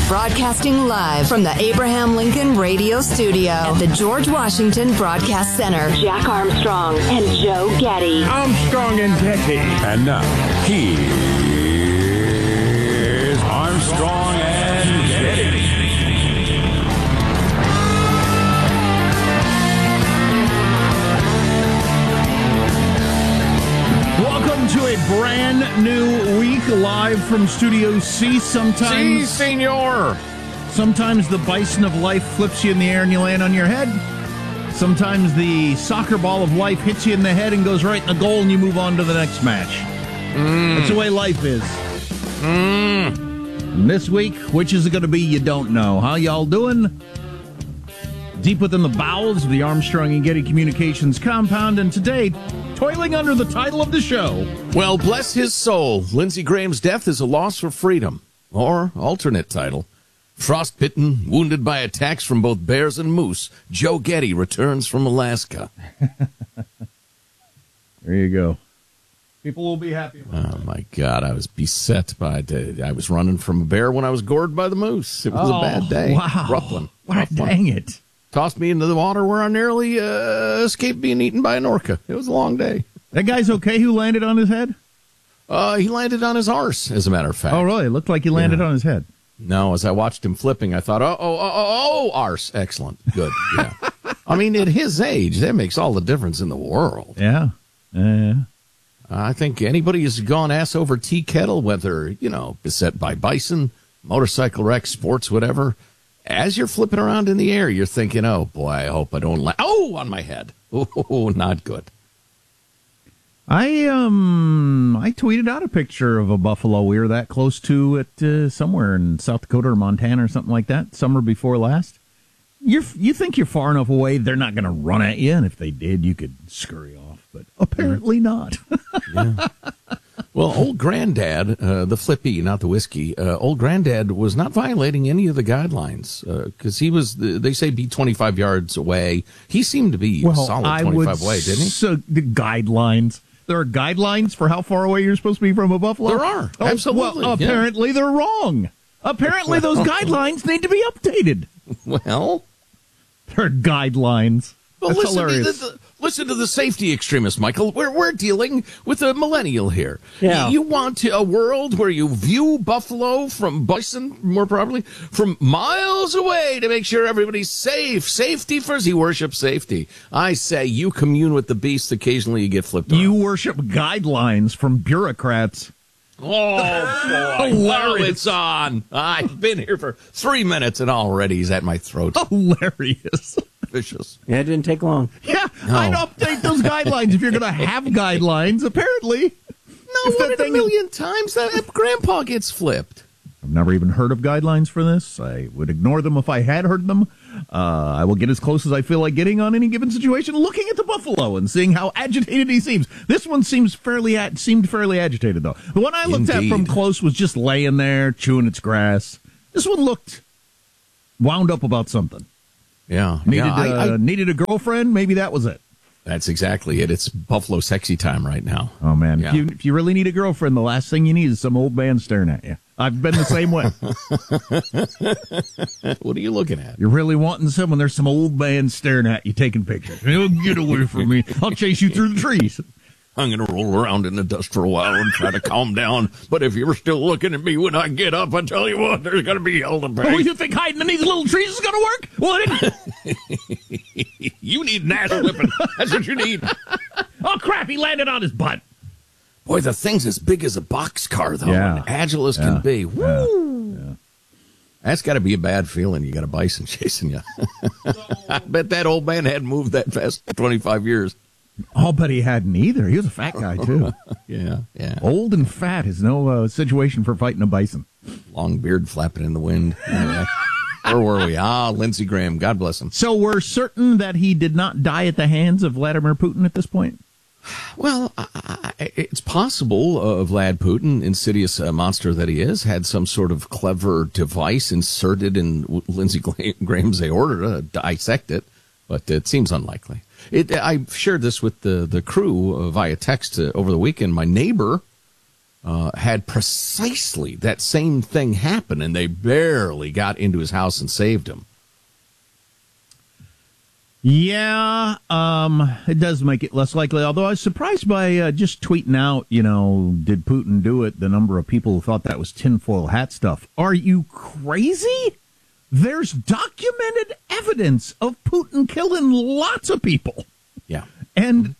Broadcasting live from the Abraham Lincoln Radio Studio at the George Washington Broadcast Center. Jack Armstrong and Joe Getty. Armstrong and Getty. And now, here's Armstrong and Getty. Welcome to a brand new week live from Studio C. Si, senor. Sometimes the bison of life flips you in the air and you land on your head. Sometimes the soccer ball of life hits you in the head and goes right in the goal and you move on to the next match. That's the way life is. And this week, which is it going to be, you don't know. How y'all doing? Deep within the bowels of the Armstrong and Getty Communications compound, and today, toiling under the title of the show. Well, bless his soul, Lindsey Graham's death is a loss for freedom. Or, alternate title, frostbitten, wounded by attacks from both bears and moose, Joe Getty returns from Alaska. There you go. People will be happy about that. Oh, my God, I was beset by I was running from a bear when I was gored by the moose. It was a bad day. Wow. Rough one. Dang it. Tossed me into the water where I nearly escaped being eaten by an orca. It was a long day. That guy's okay who landed on his head? He landed on his arse, as a matter of fact. Oh, really? It looked like he landed on his head. No, as I watched him flipping, I thought, arse. Excellent. Good. Yeah. I mean, at his age, that makes all the difference in the world. Yeah. I think anybody who's gone ass over tea kettle, whether, beset by bison, motorcycle wreck, sports, whatever, as you're flipping around in the air, you're thinking, oh, boy, I hope I don't land. Oh, on my head. Oh, not good. I tweeted out a picture of a buffalo we were that close to at somewhere in South Dakota or Montana or something like that, summer before last. You think you're far enough away, they're not going to run at you, and if they did, you could scurry off, but apparently not. Yeah. Well, old granddad, the flippy, not the whiskey, old granddad was not violating any of the guidelines because he was, they say, be 25 yards away. He seemed to be solid 25 away, didn't he? So the guidelines. There are guidelines for how far away you're supposed to be from a buffalo? There are. Absolutely. Well, apparently they're wrong. Apparently those guidelines need to be updated. Well, they're guidelines. Well, That's hilarious. Listen to the safety extremists, Michael. We're dealing with a millennial here. Yeah. You want a world where you view buffalo from bison, more properly, from miles away to make sure everybody's safe. Safety first. He worships safety. I say you commune with the beast. Occasionally you get flipped You around. worship guidelines from bureaucrats. Oh, boy. Well, it's on. I've been here for 3 minutes and already he's at my throat. Hilarious. Vicious. Yeah, it didn't take long. Yeah, I'd update those guidelines if you're going to have guidelines, apparently. No, one in a million times that grandpa gets flipped. I've never even heard of guidelines for this. I would ignore them if I had heard them. I will get as close as I feel like getting on any given situation, looking at the buffalo and seeing how agitated he seems. This one seemed fairly agitated, though. The one I looked at from close was just laying there, chewing its grass. This one looked wound up about something. Yeah. Needed a girlfriend? Maybe that was it. That's exactly it. It's buffalo sexy time right now. Oh, man. Yeah. If you really need a girlfriend, the last thing you need is some old man staring at you. I've been the same way. What are you looking at? You're really wanting someone, there's some old man staring at you taking pictures. He'll get away from me. I'll chase you through the trees. I'm going to roll around in the dust for a while and try to calm down. But if you're still looking at me when I get up, I tell you what, there's going to be hell to pay. Oh, you think hiding in these little trees is going to work? Well, you need an ass whipping. That's what you need. Oh, crap, he landed on his butt. Boy, the thing's as big as a boxcar, though, and agile as can be. Woo! Yeah. That's got to be a bad feeling. You got a bison chasing you. I bet that old man hadn't moved that fast for 25 years. I'll bet he hadn't either. He was a fat guy, too. Yeah. Old and fat is no situation for fighting a bison. Long beard flapping in the wind. Anyway, where were we? Lindsey Graham. God bless him. So we're certain that he did not die at the hands of Vladimir Putin at this point? Well, it's possible Vlad Putin, insidious monster that he is, had some sort of clever device inserted in Lindsey Graham's aorta to dissect it, but it seems unlikely. I shared this with the crew via text over the weekend. My neighbor had precisely that same thing happen, and they barely got into his house and saved him. Yeah, it does make it less likely, although I was surprised by just tweeting out, did Putin do it? The number of people who thought that was tinfoil hat stuff. Are you crazy? There's documented evidence of Putin killing lots of people. Yeah. And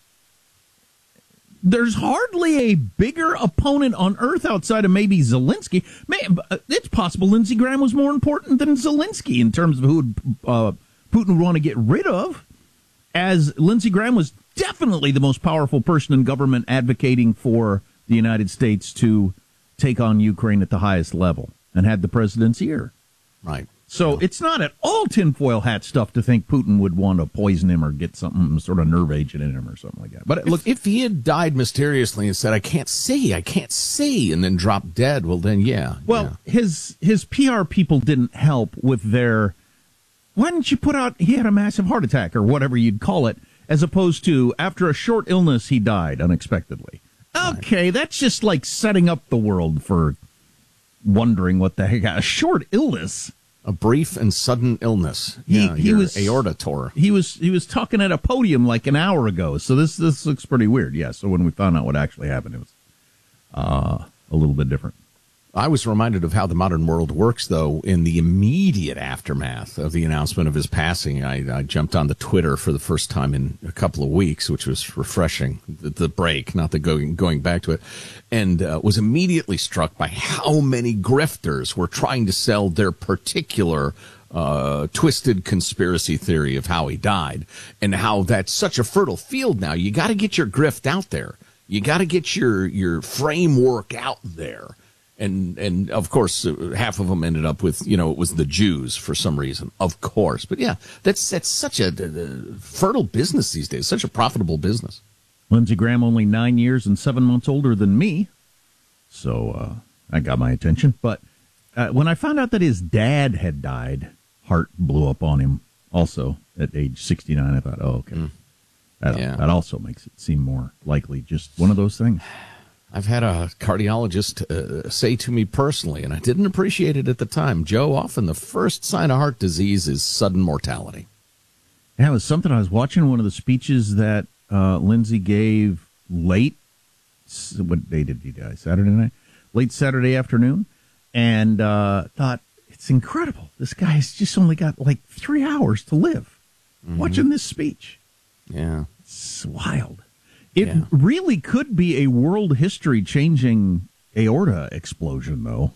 there's hardly a bigger opponent on earth outside of maybe Zelensky. It's possible Lindsey Graham was more important than Zelensky in terms of who Putin would want to get rid of, as Lindsey Graham was definitely the most powerful person in government advocating for the United States to take on Ukraine at the highest level and had the president's ear. Right. So it's not at all tinfoil hat stuff to think Putin would want to poison him or get some sort of nerve agent in him or something like that. But look, if he had died mysteriously and said, I can't see, and then dropped dead, well, then, yeah. Well, his PR people didn't help with their, why didn't you put out, he had a massive heart attack or whatever you'd call it, as opposed to after a short illness, he died unexpectedly. Okay, right. That's just like setting up the world for wondering what the heck, a short illness. A brief and sudden illness. He was aorta tore. He was talking at a podium like an hour ago. So this looks pretty weird. Yeah. So when we found out what actually happened, it was a little bit different. I was reminded of how the modern world works, though, in the immediate aftermath of the announcement of his passing. I jumped on the Twitter for the first time in a couple of weeks, which was refreshing. The break, not the going back to it, and was immediately struck by how many grifters were trying to sell their particular twisted conspiracy theory of how he died, and how that's such a fertile field now. You got to get your grift out there. You got to get your framework out there. And of course, half of them ended up with, it was the Jews for some reason, of course. But yeah, that's such a fertile business these days, such a profitable business. Lindsey Graham only 9 years and 7 months older than me, so that got my attention. But when I found out that his dad had died, heart blew up on him also at age 69. I thought, oh, okay. That also makes it seem more likely, just one of those things. I've had a cardiologist say to me personally, and I didn't appreciate it at the time, Joe, often the first sign of heart disease is sudden mortality. Yeah, it was something I was watching, one of the speeches that Lindsey gave late, what day did he die? Saturday night? Late Saturday afternoon, and thought, it's incredible. This guy's just only got like 3 hours to live watching this speech. Yeah. It's wild. It really could be a world history-changing aorta explosion, though.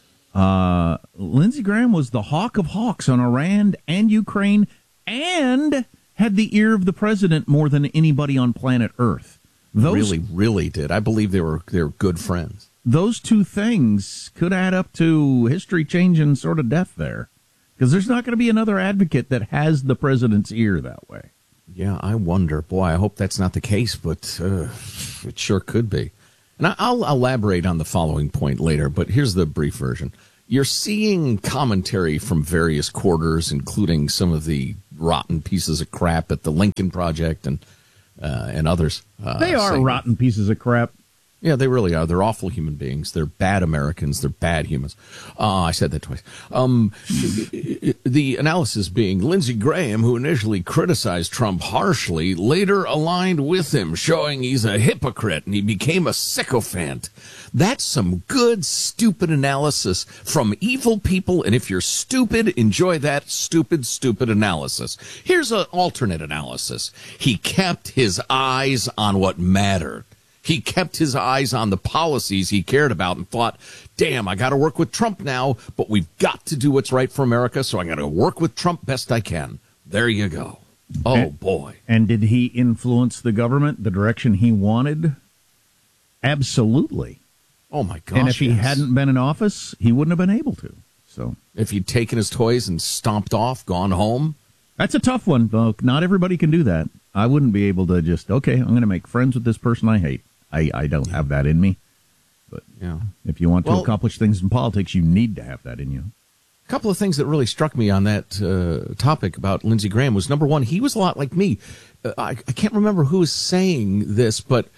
Lindsey Graham was the hawk of hawks on Iran and Ukraine and had the ear of the president more than anybody on planet Earth. Those really did. I believe they were good friends. Those two things could add up to history-changing sort of death there, because there's not going to be another advocate that has the president's ear that way. Yeah, I wonder. Boy, I hope that's not the case, but it sure could be. And I'll elaborate on the following point later, but here's the brief version. You're seeing commentary from various quarters, including some of the rotten pieces of crap at the Lincoln Project and others. They are rotten pieces of crap. Yeah, they really are. They're awful human beings. They're bad Americans. They're bad humans. I said that twice. The analysis being Lindsey Graham, who initially criticized Trump harshly, later aligned with him, showing he's a hypocrite and he became a sycophant. That's some good, stupid analysis from evil people. And if you're stupid, enjoy that stupid analysis. Here's an alternate analysis. He kept his eyes on what mattered. He kept his eyes on the policies he cared about and thought, damn, I got to work with Trump now, but we've got to do what's right for America, so I got to work with Trump best I can. There you go. Oh, boy. And did he influence the government the direction he wanted? Absolutely. Oh, my gosh. And if he hadn't been in office, he wouldn't have been able to. So, if he'd taken his toys and stomped off, gone home? That's a tough one, though. Not everybody can do that. I wouldn't be able to just, okay, I'm going to make friends with this person I hate. I don't have that in me. But if you want to accomplish things in politics, you need to have that in you. A couple of things that really struck me on that topic about Lindsey Graham was, number one, he was a lot like me. I can't remember who was saying this, but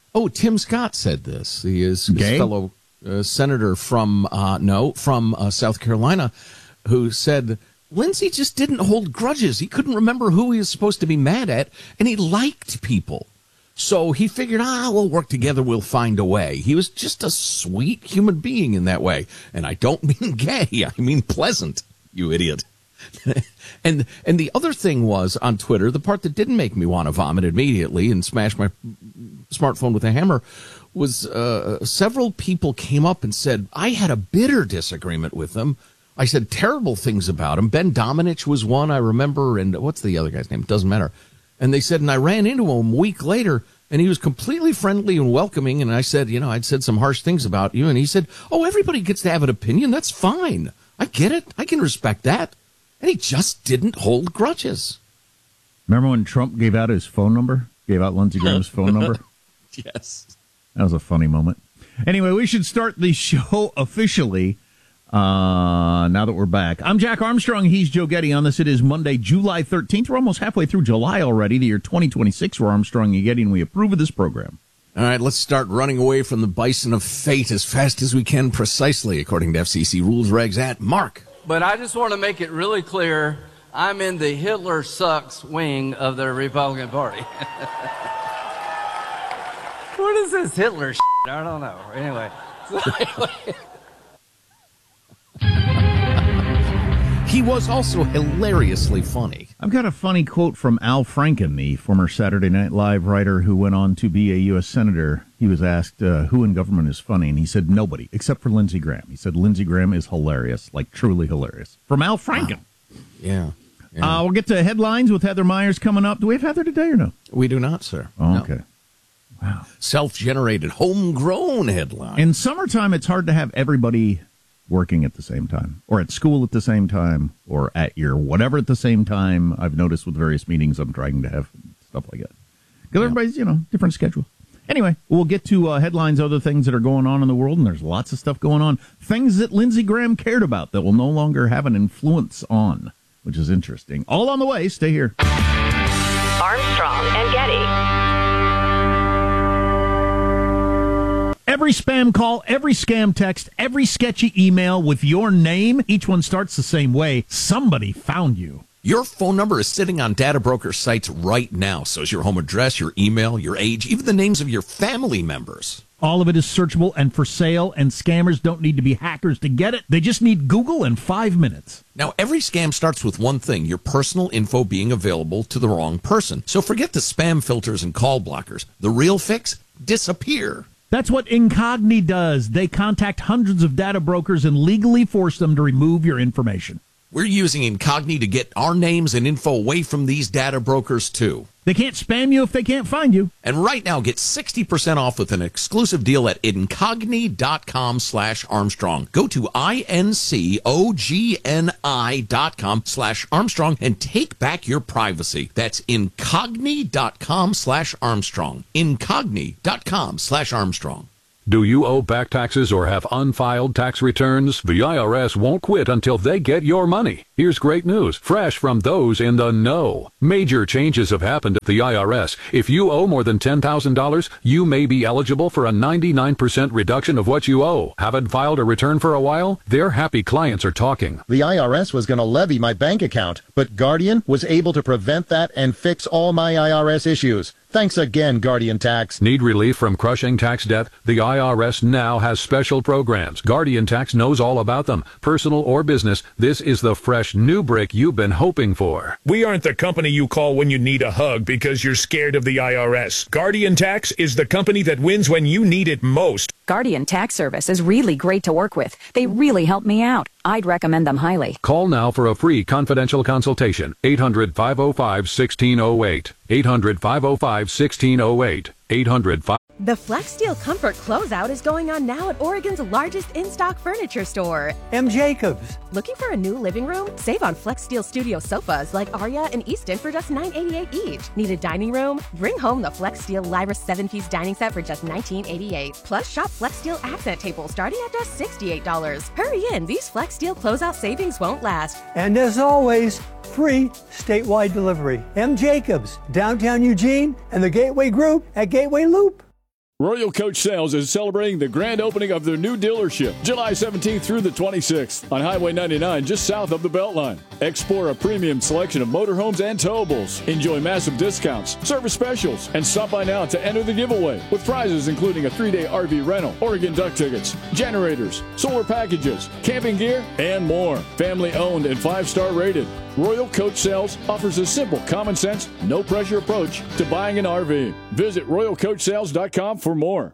Oh, Tim Scott said this. He is his Gay? fellow senator from South Carolina, who said Lindsey just didn't hold grudges. He couldn't remember who he was supposed to be mad at, and he liked people. So he figured, we'll work together, we'll find a way. He was just a sweet human being in that way. And I don't mean gay, I mean pleasant, you idiot. And the other thing was on Twitter, the part that didn't make me want to vomit immediately and smash my smartphone with a hammer was several people came up and said, I had a bitter disagreement with them. I said terrible things about him. Ben Domenech was one I remember, and what's the other guy's name? It doesn't matter. And they said, and I ran into him a week later, and he was completely friendly and welcoming. And I said, I'd said some harsh things about you. And he said, everybody gets to have an opinion. That's fine. I get it. I can respect that. And he just didn't hold grudges. Remember when Trump gave out his phone number? Gave out Lindsey Graham's phone number? Yes. That was a funny moment. Anyway, we should start the show officially now that we're back. I'm Jack Armstrong. He's Joe Getty. On this, it is Monday, July 13th. We're almost halfway through July already, the year 2026. We're Armstrong and Getty, and we approve of this program. All right, let's start running away from the bison of fate as fast as we can, precisely according to FCC rules regs at Mark. But I just want to make it really clear, I'm in the Hitler sucks wing of the Republican Party. What is this Hitler shit? I don't know. Anyway. He was also hilariously funny. I've got a funny quote from Al Franken, the former Saturday Night Live writer who went on to be a U.S. Senator. He was asked who in government is funny, and he said nobody, except for Lindsey Graham. He said Lindsey Graham is hilarious, like truly hilarious. From Al Franken. Yeah. We'll get to headlines with Heather Myers coming up. Do we have Heather today or no? We do not, sir. Oh, no. Okay. Wow. Self-generated, homegrown headline. In summertime, it's hard to have everybody working at the same time, or at school at the same time, or at your whatever at the same time. I've noticed with various meetings I'm trying to have stuff like that. Because everybody's, different schedule. Anyway, we'll get to headlines, other things that are going on in the world, and there's lots of stuff going on. Things that Lindsey Graham cared about that will no longer have an influence on, which is interesting. All on the way. Stay here. Armstrong and Getty. Every spam call, every scam text, every sketchy email with your name, each one starts the same way. Somebody found you. Your phone number is sitting on data broker sites right now. So is your home address, your email, your age, even the names of your family members. All of it is searchable and for sale, and scammers don't need to be hackers to get it. They just need Google in 5 minutes. Now, every scam starts with one thing, your personal info being available to the wrong person. So forget the spam filters and call blockers. The real fix? Disappear. That's what Incogni does. They contact hundreds of data brokers and legally force them to remove your information. We're using Incogni to get our names and info away from these data brokers, too. They can't spam you if they can't find you. And right now, get 60% off with an exclusive deal at Incogni.com/Armstrong. Go to INCOGNI.com/Armstrong and take back your privacy. That's Incogni.com/Armstrong. Incogni.com/Armstrong. Do you owe back taxes or have unfiled tax returns? The IRS won't quit until they get your money. Here's great news, fresh from those in the know. Major changes have happened at the IRS. If you owe more than $10,000, you may be eligible for a 99% reduction of what you owe. Haven't filed a return for a while? Their happy clients are talking. The IRS was going to levy my bank account, but Guardian was able to prevent that and fix all my IRS issues. Thanks again, Guardian Tax. Need relief from crushing tax debt? The IRS now has special programs. Guardian Tax knows all about them. Personal or business, this is the fresh new brick you've been hoping for. We aren't the company you call when you need a hug because you're scared of the IRS. Guardian Tax is the company that wins when you need it most. Guardian Tax Service is really great to work with. They really help me out. I'd recommend them highly. Call now for a free confidential consultation. 800-505-1608. 800-505-1608. 800-505. The FlexSteel Comfort Closeout is going on now at Oregon's largest in-stock furniture store, M. Jacobs. Looking for a new living room? Save on FlexSteel Studio sofas like Aria and Easton for just $988 each. Need a dining room? Bring home the FlexSteel Lyra 7-piece dining set for just $1988. Plus, shop FlexSteel accent tables starting at just $68. Hurry in, these FlexSteel closeout savings won't last. And as always, free statewide delivery. M. Jacobs, downtown Eugene, and the Gateway Group at Gateway Loop. Royal Coach Sales is celebrating the grand opening of their new dealership, July 17th through the 26th on Highway 99, just south of the Beltline. Explore a premium selection of motorhomes and towables. Enjoy massive discounts, service specials, and stop by now to enter the giveaway with prizes including a 3-day RV rental, Oregon Duck tickets, generators, solar packages, camping gear, and more. Family owned and 5-star rated. Royal Coach Sales offers a simple, common sense, no pressure approach to buying an RV. Visit RoyalCoachSales.com for more.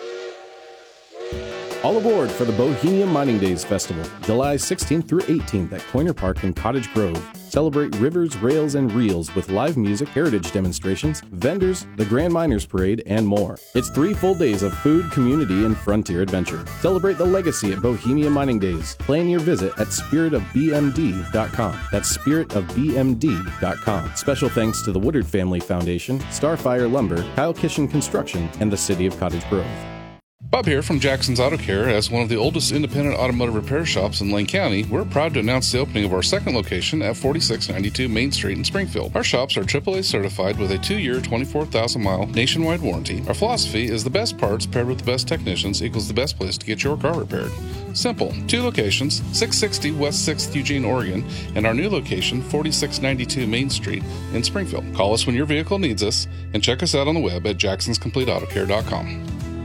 All aboard for the Bohemian Mining Days Festival, July 16th through 18th at Pointer Park in Cottage Grove. Celebrate rivers, rails, and reels with live music, heritage demonstrations, vendors, the Grand Miners Parade, and more. It's 3 full days of food, community, and frontier adventure. Celebrate the legacy at Bohemian Mining Days. Plan your visit at spiritofbmd.com. That's spiritofbmd.com. Special thanks to the Woodard Family Foundation, Starfire Lumber, Kyle Kishin Construction, and the City of Cottage Grove. Bob here from Jackson's Auto Care. As one of the oldest independent automotive repair shops in Lane County, we're proud to announce the opening of our second location at 4692 Main Street in Springfield. Our shops are AAA certified with a 2-year, 24,000-mile nationwide warranty. Our philosophy is the best parts paired with the best technicians equals the best place to get your car repaired. Simple. 2 locations, 660 West 6th Eugene, Oregon, and our new location, 4692 Main Street in Springfield. Call us when your vehicle needs us, and check us out on the web at jacksonscompleteautocare.com.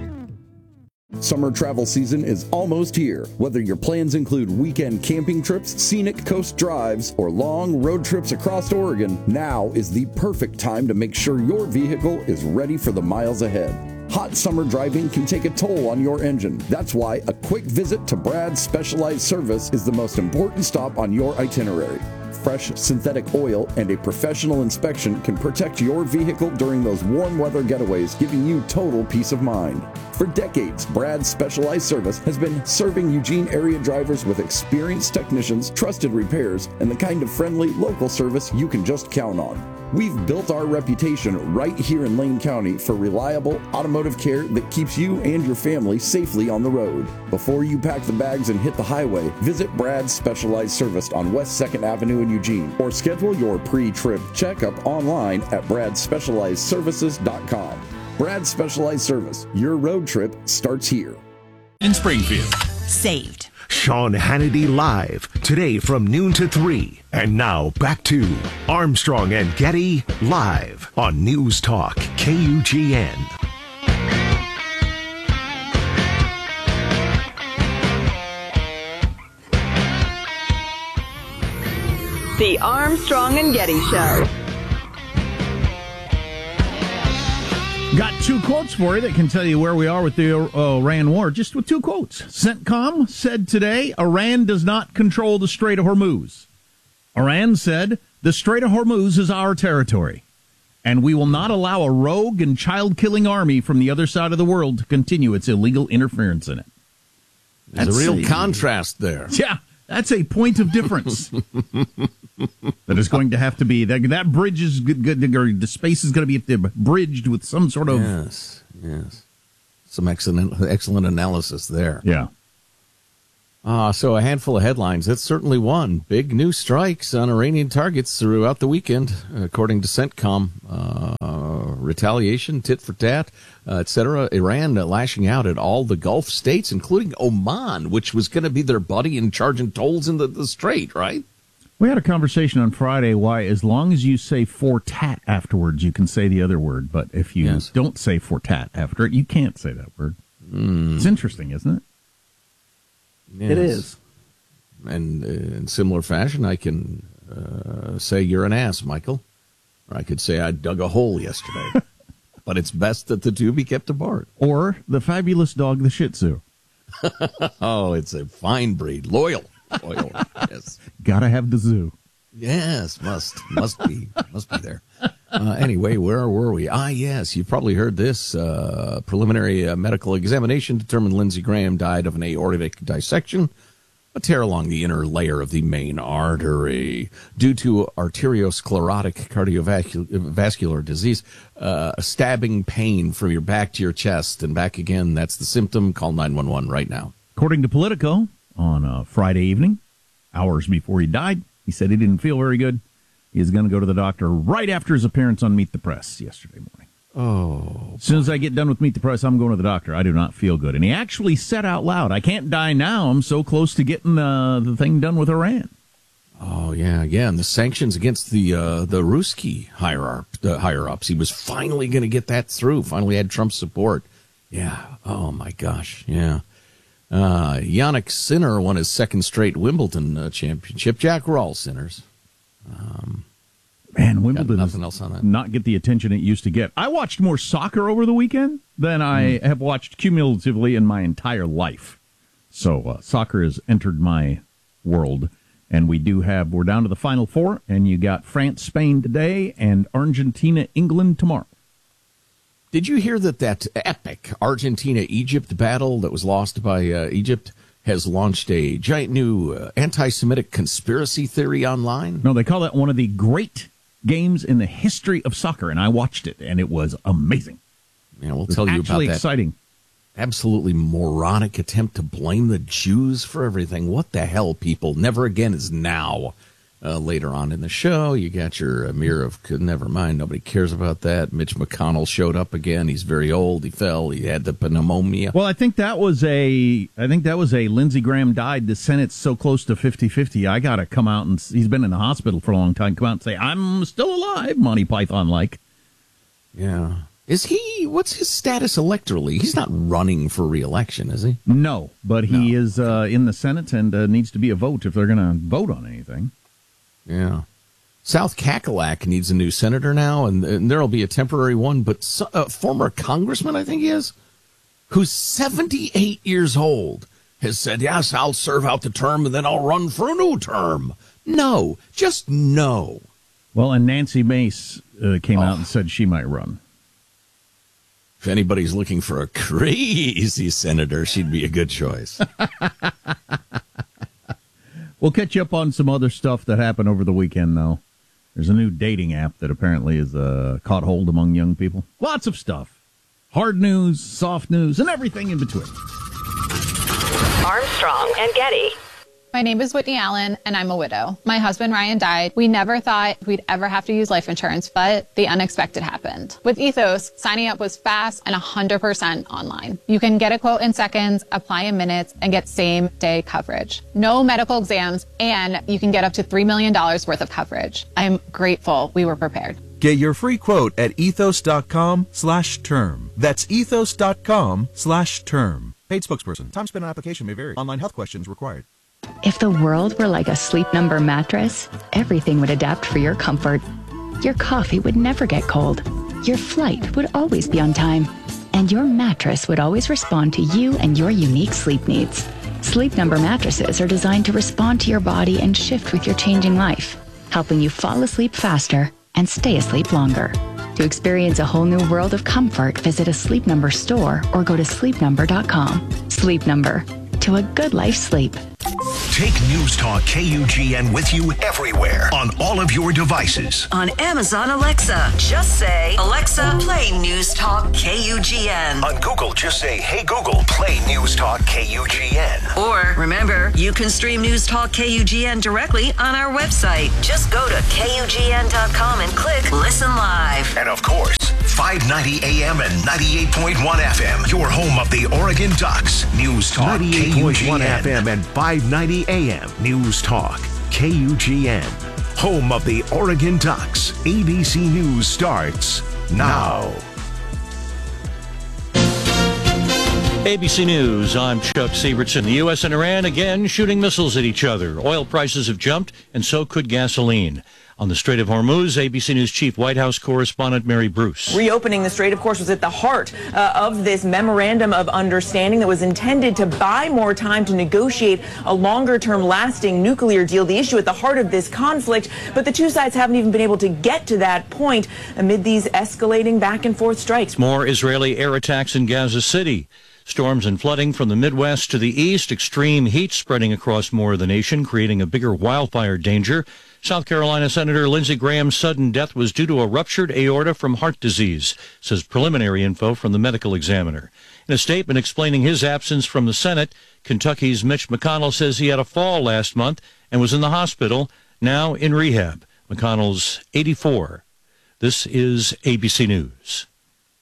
Summer travel season is almost here. Whether your plans include weekend camping trips, scenic coast drives, or long road trips across Oregon, now is the perfect time to make sure your vehicle is ready for the miles ahead. Hot summer driving can take a toll on your engine. That's why a quick visit to Brad's Specialized Service is the most important stop on your itinerary. Fresh synthetic oil and a professional inspection can protect your vehicle during those warm weather getaways, giving you total peace of mind. For decades, Brad's Specialized Service has been serving Eugene area drivers with experienced technicians, trusted repairs, and the kind of friendly local service you can just count on. We've built our reputation right here in Lane County for reliable automotive care that keeps you and your family safely on the road. Before you pack the bags and hit the highway, visit Brad's Specialized Service on West 2nd Avenue in Eugene, or schedule your pre-trip checkup online at bradspecializedservices.com. Brad's Specialized Service. Your road trip starts here. In Springfield. Saved. Sean Hannity Live, today from noon to 3. And now back to Armstrong and Getty Live on News Talk KUGN. The Armstrong and Getty Show. Got 2 quotes for you that can tell you where we are with the Iran war, just with 2 quotes. CENTCOM said today, Iran does not control the Strait of Hormuz. Iran said, the Strait of Hormuz is our territory, and we will not allow a rogue and child-killing army from the other side of the world to continue its illegal interference in it. There's a real contrast there. Yeah, that's a point of difference. That is going to have to be that bridge is good. The space is going to be bridged with some sort of yes, some excellent analysis there. Yeah. So a handful of headlines. That's certainly one. Big new strikes on Iranian targets throughout the weekend, according to CENTCOM. Retaliation, tit for tat, etc. Iran lashing out at all the Gulf states, including Oman, which was going to be their buddy and charging tolls in the strait, right? We had a conversation on Friday why, as long as you say for tat afterwards, you can say the other word. But if you don't say for tat after it, you can't say that word. It's interesting, isn't it? Yes. It is. And in similar fashion, I can say you're an ass, Michael. Or I could say I dug a hole yesterday. But it's best that the two be kept apart. Or the fabulous dog, the Shih Tzu. Oh, it's a fine breed. Loyal. Yes. Gotta have the zoo. Yes, must be there. Anyway, where were we? Yes, you've probably heard this. Preliminary medical examination determined Lindsey Graham died of an aortic dissection, a tear along the inner layer of the main artery due to arteriosclerotic cardiovascular disease, a stabbing pain from your back to your chest and back again. That's the symptom. Call 911 right now. According to Politico, on Friday evening, hours before he died, he said he didn't feel very good. He is going to go to the doctor right after his appearance on Meet the Press yesterday morning. Oh. As soon as I get done with Meet the Press, I'm going to the doctor. I do not feel good. And he actually said out loud, I can't die now. I'm so close to getting the thing done with Iran. Oh, yeah. And the sanctions against the Ruski higher-ups. He was finally going to get that through. Finally had Trump's support. Yeah. Oh, my gosh. Yeah. Yannick Sinner won his second straight Wimbledon championship. Jack, we're all sinners. Man, Wimbledon nothing else on that. Not get the attention it used to get. I watched more soccer over the weekend than I have watched cumulatively in my entire life. So soccer has entered my world, and we're down to the Final Four, and you got France, Spain today, and Argentina, England tomorrow. Did you hear that epic Argentina-Egypt battle that was lost by Egypt has launched a giant new anti-Semitic conspiracy theory online? No, they call that one of the great games in the history of soccer, and I watched it, and it was amazing. Yeah, we'll tell you about that. Exciting. Absolutely moronic attempt to blame the Jews for everything. What the hell, people? Never again is now. Later on in the show, you got your Amir of never mind. Nobody cares about that. Mitch McConnell showed up again. He's very old. He fell. He had the pneumonia. Well, I think that was a Lindsey Graham died. The Senate's so close to 50-50. I got to come out, and he's been in the hospital for a long time. Come out and say, I'm still alive, Monty Python-like. Yeah. What's his status electorally? He's not running for re-election, is he? No, but he is in the Senate and needs to be a vote if they're going to vote on anything. Yeah. South Cackalack needs a new senator now, and there'll be a temporary one, but former congressman, I think he is, who's 78 years old, has said, yes, I'll serve out the term and then I'll run for a new term. No, just no. Well, and Nancy Mace came out and said she might run. If anybody's looking for a crazy senator, she'd be a good choice. We'll catch you up on some other stuff that happened over the weekend, though. There's a new dating app that apparently has caught hold among young people. Lots of stuff. Hard news, soft news, and everything in between. Armstrong and Getty. My name is Whitney Allen, and I'm a widow. My husband, Ryan, died. We never thought we'd ever have to use life insurance, but the unexpected happened. With Ethos, signing up was fast and 100% online. You can get a quote in seconds, apply in minutes, and get same-day coverage. No medical exams, and you can get up to $3 million worth of coverage. I'm grateful we were prepared. Get your free quote at ethos.com/term. That's ethos.com/term. Paid spokesperson. Time spent on application may vary. Online health questions required. If the world were like a Sleep Number mattress, everything would adapt for your comfort. Your coffee would never get cold. Your flight would always be on time. And your mattress would always respond to you and your unique sleep needs. Sleep Number mattresses are designed to respond to your body and shift with your changing life, helping you fall asleep faster and stay asleep longer. To experience a whole new world of comfort, visit a Sleep Number store or go to sleepnumber.com. Sleep Number. To a good life sleep. Take News Talk KUGN with you everywhere on all of your devices. On Amazon Alexa, just say, Alexa, play News Talk KUGN. On Google, just say, hey Google, play News Talk KUGN. Or, remember, you can stream News Talk KUGN directly on our website. Just go to KUGN.com and click Listen Live. And of course, 590 AM and 98.1 FM, your home of the Oregon Ducks. News Talk 98.1 FM and 590 AM. News Talk KUGN, home of the Oregon Ducks. ABC News starts now. ABC News, I'm Chuck Sievertson. The U.S. and Iran again shooting missiles at each other. Oil prices have jumped, and so could gasoline. On the Strait of Hormuz, ABC News Chief White House correspondent Mary Bruce. Reopening the strait, of course, was at the heart of this memorandum of understanding that was intended to buy more time to negotiate a longer-term lasting nuclear deal, the issue at the heart of this conflict. But the two sides haven't even been able to get to that point amid these escalating back-and-forth strikes. More Israeli air attacks in Gaza City. Storms and flooding from the Midwest to the east, extreme heat spreading across more of the nation, creating a bigger wildfire danger. South Carolina Senator Lindsey Graham's sudden death was due to a ruptured aorta from heart disease, says preliminary info from the medical examiner. In a statement explaining his absence from the Senate, Kentucky's Mitch McConnell says he had a fall last month and was in the hospital, now in rehab. McConnell's 84. This is ABC News.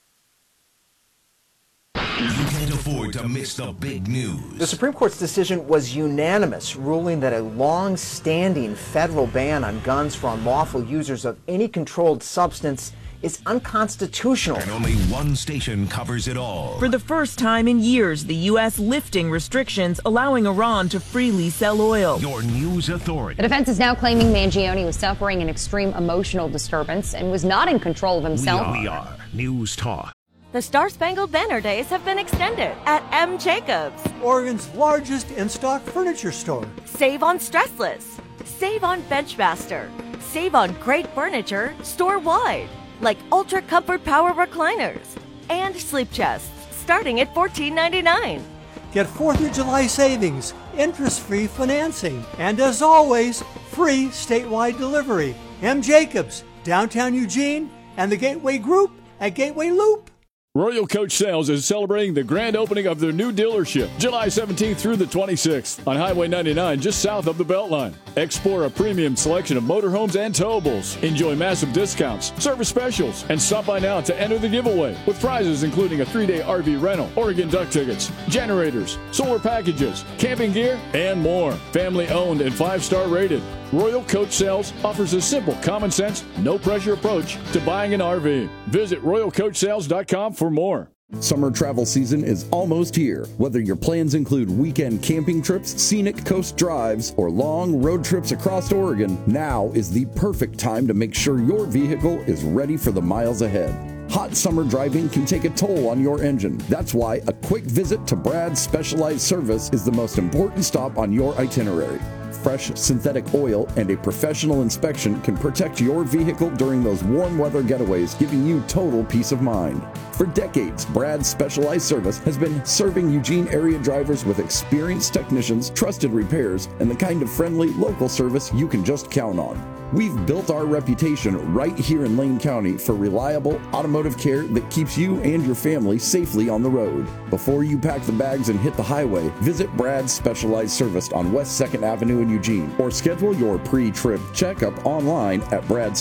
to miss the big news. The Supreme Court's decision was unanimous, ruling that a long-standing federal ban on guns for unlawful users of any controlled substance is unconstitutional. And only one station covers it all. For the first time in years, the U.S. lifting restrictions, allowing Iran to freely sell oil. Your news authority. The defense is now claiming Mangione was suffering an extreme emotional disturbance and was not in control of himself. We are News Talk. The Star-Spangled Banner Days have been extended at M. Jacobs, Oregon's largest in-stock furniture store. Save on Stressless, save on Benchmaster, save on great furniture store-wide, like Ultra Comfort Power Recliners and Sleep Chests, starting at $14.99. Get 4th of July savings, interest-free financing, and as always, free statewide delivery. M. Jacobs, downtown Eugene, and the Gateway Group at Gateway Loop. Royal Coach Sales is celebrating the grand opening of their new dealership, July 17th through the 26th on Highway 99, just south of the Beltline. Explore a premium selection of motorhomes and towables. Enjoy massive discounts, service specials, and stop by now to enter the giveaway with prizes including a 3-day RV rental, Oregon Duck tickets, generators, solar packages, camping gear, and more. Family owned and 5-star rated. Royal Coach Sales offers a simple, common sense, no pressure approach to buying an RV. Visit RoyalCoachSales.com for more. Summer travel season is almost here. Whether your plans include weekend camping trips, scenic coast drives, or long road trips across Oregon, now is the perfect time to make sure your vehicle is ready for the miles ahead. Hot summer driving can take a toll on your engine. That's why a quick visit to Brad's Specialized Service is the most important stop on your itinerary. Fresh synthetic oil and a professional inspection can protect your vehicle during those warm weather getaways, giving you total peace of mind. For decades, Brad's Specialized Service has been serving Eugene area drivers with experienced technicians, trusted repairs, and the kind of friendly local service you can just count on. We've built our reputation right here in Lane County for reliable automotive care that keeps you and your family safely on the road. Before you pack the bags and hit the highway, visit Brad's Specialized Service on West 2nd Avenue in Eugene, or schedule your pre-trip checkup online at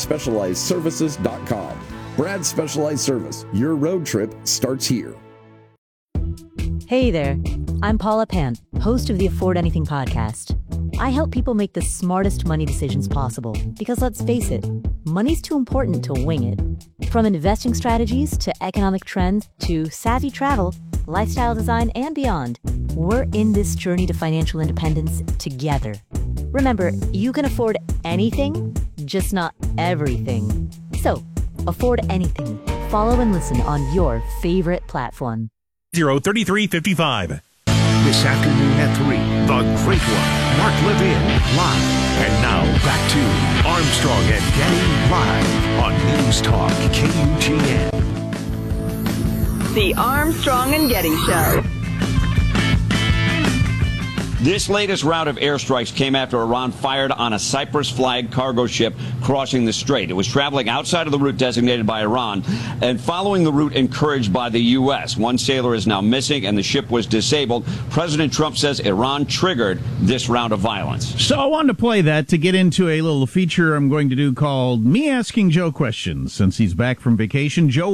bradspecializedservices.com. Brad's Specialized Service, your road trip starts here. Hey there, I'm Paula Pant, host of the Afford Anything podcast. I help people make the smartest money decisions possible because, let's face it, money's too important to wing it. From investing strategies to economic trends to savvy travel, lifestyle design, and beyond, we're in this journey to financial independence together. Remember, you can afford anything, just not everything. So, afford anything. Follow and listen on your favorite platform. 03355. This afternoon at 3, the great one, Mark Levin, live. And now back to Armstrong and Getty live on News Talk KUGN. The Armstrong and Getty Show. This latest round of airstrikes came after Iran fired on a Cyprus-flagged cargo ship crossing the strait. It was traveling outside of the route designated by Iran and following the route encouraged by the U.S. One sailor is now missing and the ship was disabled. President Trump says Iran triggered this round of violence. So I wanted to play that to get into a little feature I'm going to do called Me Asking Joe Questions. Since he's back from vacation, Joe